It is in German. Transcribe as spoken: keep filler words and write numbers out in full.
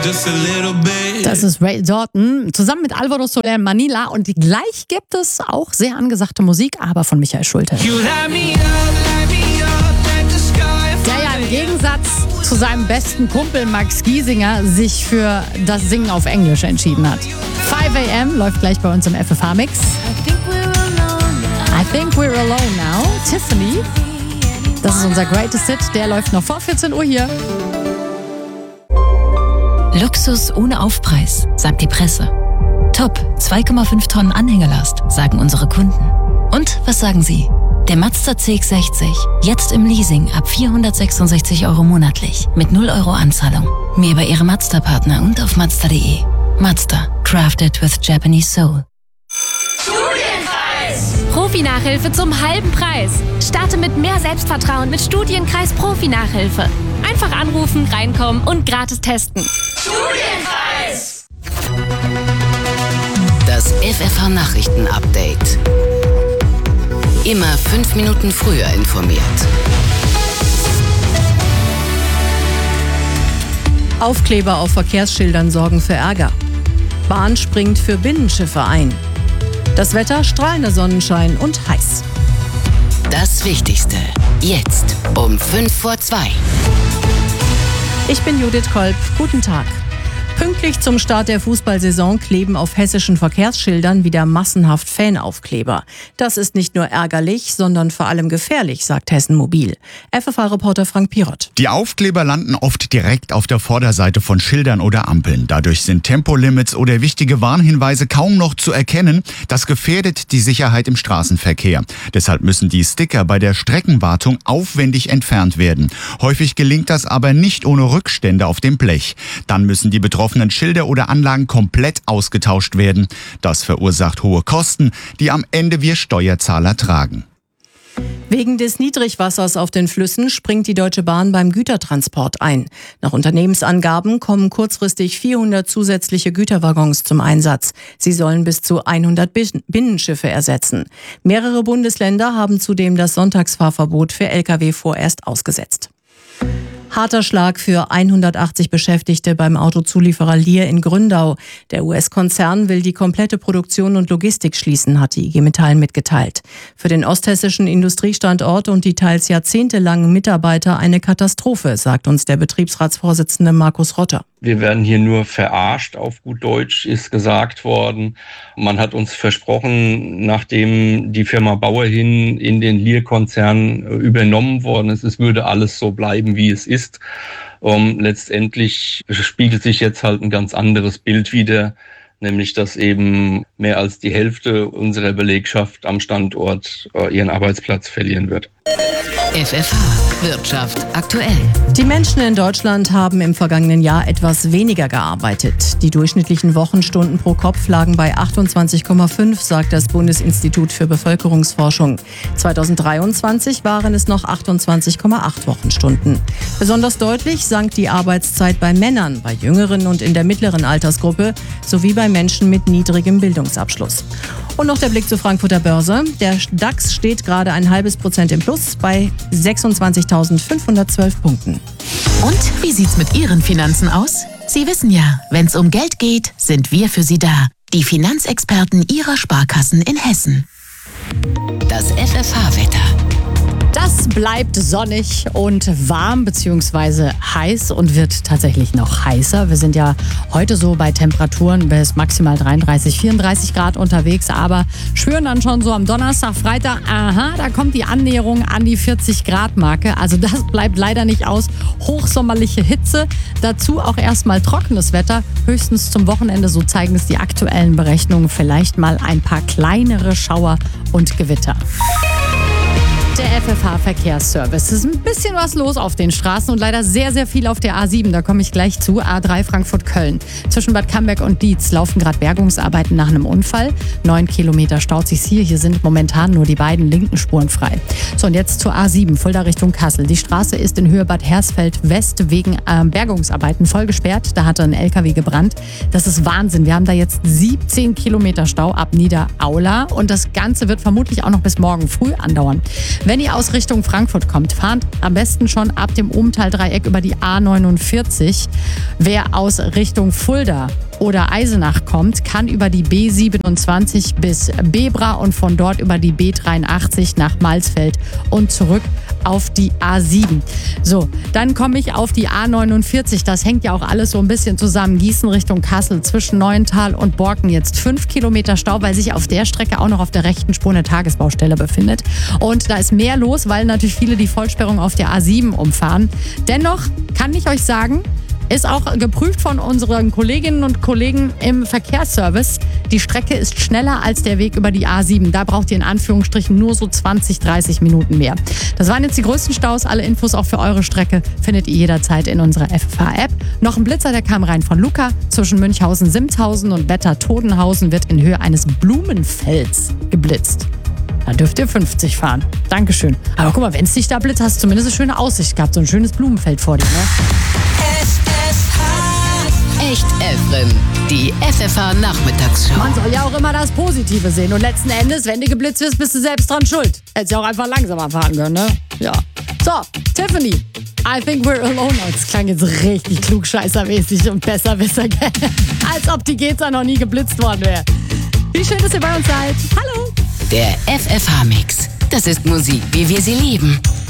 Das ist Ray Dalton zusammen mit Alvaro Soler Manila und gleich gibt es auch sehr angesagte Musik, aber von Michael Schulte. Der ja im Gegensatz zu seinem besten Kumpel Max Giesinger sich für das Singen auf Englisch entschieden hat. five a.m. läuft gleich bei uns im F F H-Mix. I think we're alone now. Tiffany. Das ist unser Greatest Hit. Der läuft noch vor vierzehn Uhr hier. Luxus ohne Aufpreis, sagt die Presse. Top, zwei Komma fünf Tonnen Anhängelast, sagen unsere Kunden. Und was sagen Sie? Der Mazda C X sechzig, jetzt im Leasing ab vierhundertsechsundsechzig Euro monatlich, mit null Euro Anzahlung. Mehr bei Ihrem Mazda-Partner und auf Mazda punkt de. Mazda, crafted with Japanese soul. Studienkreis! Profi-Nachhilfe zum halben Preis. Starte mit mehr Selbstvertrauen mit Studienkreis Profi-Nachhilfe. Einfach anrufen, reinkommen und gratis testen. Studienkreis! Das F F H-Nachrichten-Update. Immer fünf Minuten früher informiert. Aufkleber auf Verkehrsschildern sorgen für Ärger. Bahn springt für Binnenschiffe ein. Das Wetter, strahlender Sonnenschein und heiß. Das Wichtigste jetzt um fünf vor zwei. Ich bin Judith Kolb. Guten Tag. Pünktlich zum Start der Fußballsaison kleben auf hessischen Verkehrsschildern wieder massenhaft Fanaufkleber. Das ist nicht nur ärgerlich, sondern vor allem gefährlich, sagt Hessen Mobil. F F H-Reporter Frank Pirott. Die Aufkleber landen oft direkt auf der Vorderseite von Schildern oder Ampeln. Dadurch sind Tempolimits oder wichtige Warnhinweise kaum noch zu erkennen. Das gefährdet die Sicherheit im Straßenverkehr. Deshalb müssen die Sticker bei der Streckenwartung aufwendig entfernt werden. Häufig gelingt das aber nicht ohne Rückstände auf dem Blech. Dann müssen die betroffenen Schilder oder Anlagen komplett ausgetauscht werden. Das verursacht hohe Kosten, die am Ende wir Steuerzahler tragen. Wegen des Niedrigwassers auf den Flüssen springt die Deutsche Bahn beim Gütertransport ein. Nach Unternehmensangaben kommen kurzfristig vierhundert zusätzliche Güterwaggons zum Einsatz. Sie sollen bis zu hundert Binnenschiffe ersetzen. Mehrere Bundesländer haben zudem das Sonntagsfahrverbot für L K W vorerst ausgesetzt. Harter Schlag für hundertachtzig Beschäftigte beim Autozulieferer Lear in Gründau. Der U S-Konzern will die komplette Produktion und Logistik schließen, hat die I G Metall mitgeteilt. Für den osthessischen Industriestandort und die teils jahrzehntelangen Mitarbeiter eine Katastrophe, sagt uns der Betriebsratsvorsitzende Markus Rotter. Wir werden hier nur verarscht, auf gut Deutsch ist gesagt worden. Man hat uns versprochen, nachdem die Firma Bauerhin in den Lear-Konzern übernommen worden ist, es würde alles so bleiben, wie es ist. Um, letztendlich spiegelt sich jetzt halt ein ganz anderes Bild wider, nämlich dass eben mehr als die Hälfte unserer Belegschaft am Standort äh, ihren Arbeitsplatz verlieren wird. F F H Wirtschaft aktuell. Die Menschen in Deutschland haben im vergangenen Jahr etwas weniger gearbeitet. Die durchschnittlichen Wochenstunden pro Kopf lagen bei achtundzwanzig Komma fünf, sagt das Bundesinstitut für Bevölkerungsforschung. zweitausenddreiundzwanzig waren es noch achtundzwanzig Komma acht Wochenstunden. Besonders deutlich sank die Arbeitszeit bei Männern, bei Jüngeren und in der mittleren Altersgruppe sowie bei Menschen mit niedrigem Bildungsabschluss. Und noch der Blick zur Frankfurter Börse. Der DAX steht gerade ein halbes Prozent im Plus bei sechsundzwanzigtausendfünfhundertzwölf Punkten. Und wie sieht's mit Ihren Finanzen aus? Sie wissen ja, wenn's um Geld geht, sind wir für Sie da. Die Finanzexperten Ihrer Sparkassen in Hessen. Das F F H-Wetter. Das bleibt sonnig und warm bzw. heiß und wird tatsächlich noch heißer. Wir sind ja heute so bei Temperaturen bis maximal dreiunddreißig, vierunddreißig Grad unterwegs, aber spüren dann schon so am Donnerstag, Freitag, aha, da kommt die Annäherung an die vierzig Grad Marke. Also das bleibt leider nicht aus. Hochsommerliche Hitze, dazu auch erstmal trockenes Wetter. Höchstens zum Wochenende, so zeigen es die aktuellen Berechnungen, vielleicht mal ein paar kleinere Schauer und Gewitter. Der F F H-Verkehrsservice. Es ist ein bisschen was los auf den Straßen und leider sehr, sehr viel auf der A sieben. Da komme ich gleich zu. A drei Frankfurt-Köln. Zwischen Bad Camberg und Dietz laufen gerade Bergungsarbeiten nach einem Unfall. Neun Kilometer staut sich's hier. Hier sind momentan nur die beiden linken Spuren frei. So, und jetzt zur A sieben, Fulda Richtung Kassel. Die Straße ist in Höhe Bad Hersfeld West wegen äh, Bergungsarbeiten voll gesperrt. Da hatte ein L K W gebrannt. Das ist Wahnsinn. Wir haben da jetzt siebzehn Kilometer Stau ab Niederaula. Und das Ganze wird vermutlich auch noch bis morgen früh andauern. Wenn ihr aus Richtung Frankfurt kommt, fahrt am besten schon ab dem Obenthal-Dreieck über die A neunundvierzig. Wer aus Richtung Fulda oder Eisenach kommt, kann über die B siebenundzwanzig bis Bebra und von dort über die B dreiundachtzig nach Malsfeld und zurück auf die A sieben. So, dann komme ich auf die A neunundvierzig. Das hängt ja auch alles so ein bisschen zusammen. Gießen Richtung Kassel zwischen Neuental und Borken jetzt fünf Kilometer Stau, weil sich auf der Strecke auch noch auf der rechten Spur eine Tagesbaustelle befindet. Und da ist mehr los, weil natürlich viele die Vollsperrung auf der A sieben umfahren. Dennoch kann ich euch sagen, ist auch geprüft von unseren Kolleginnen und Kollegen im Verkehrsservice. Die Strecke ist schneller als der Weg über die A sieben. Da braucht ihr in Anführungsstrichen nur so zwanzig, dreißig Minuten mehr. Das waren jetzt die größten Staus. Alle Infos auch für eure Strecke findet ihr jederzeit in unserer F F H-App. Noch ein Blitzer, der kam rein von Luca. Zwischen Münchhausen-Simthausen und Wetter-Todenhausen wird in Höhe eines Blumenfelds geblitzt. Da dürft ihr fünfzig fahren. Dankeschön. Aber guck mal, wenn es dich da blitzt, hast du zumindest eine schöne Aussicht gehabt. So ein schönes Blumenfeld vor dir, ne? Echt Efren, die F F H-Nachmittagsshow. Man soll ja auch immer das Positive sehen. Und letzten Endes, wenn du geblitzt wirst, bist du selbst dran schuld. Hättest ja auch einfach langsamer fahren können, ne? Ja. So, Tiffany, I think we're alone. Oh, das klang jetzt richtig klugscheißermäßig und besserwisser, gell? Als ob die Geza noch nie geblitzt worden wäre. Wie schön, dass ihr bei uns seid. Hallo. Der F F H-Mix. Das ist Musik, wie wir sie lieben.